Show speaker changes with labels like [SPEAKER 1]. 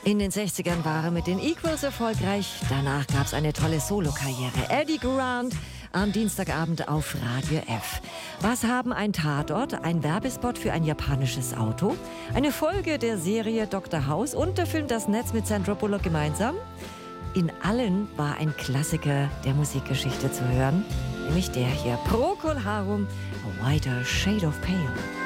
[SPEAKER 1] In den 60ern war er mit den Equals erfolgreich. Danach gab es eine tolle Solokarriere. Eddie Grant am Dienstagabend auf Radio F. Was haben ein Tatort, ein Werbespot für ein japanisches Auto, eine Folge der Serie Dr. House und der Film Das Netz mit Sandra Bullock gemeinsam? In allen war ein Klassiker der Musikgeschichte zu hören, nämlich der hier, Procol Harum, A Whiter Shade of Pale.